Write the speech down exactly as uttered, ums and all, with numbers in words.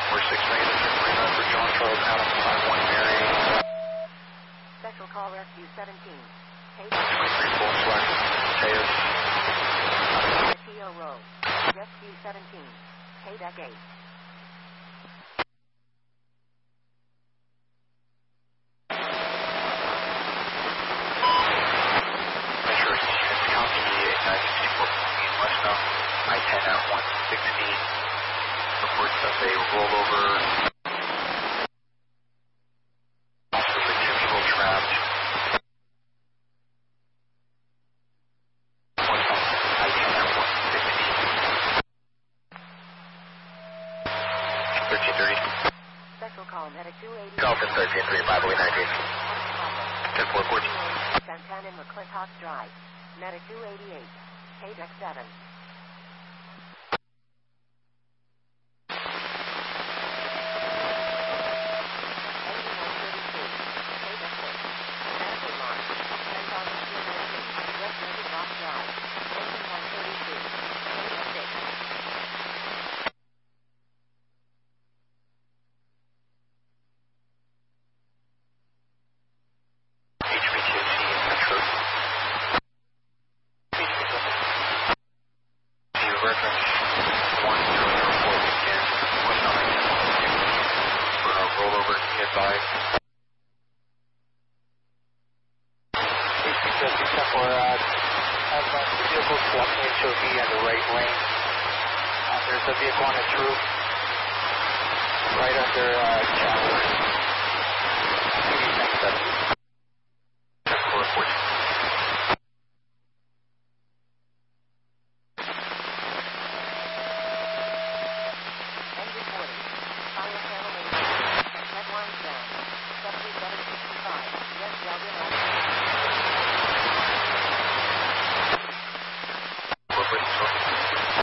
four six negative, forty-nine for John Charles Allen, five one Mary. Special call rescue seventeen. twenty-three full slack, Tayo. T O row. Rescue seventeen. K deck eight. Metro East, County eight nine sixty-four, westbound, I ten at one sixty. Reports of a rollover. Also the trapped. I ten at one sixty. thirteen thirty. Special call medic two eighty. Dolphin thirteen three five oh nine eight. ten four fourteen. Santana McClintock Drive. Medic two eighty-eight. K deck seven. There's a vehicle on its roof, right under uh, Chapel.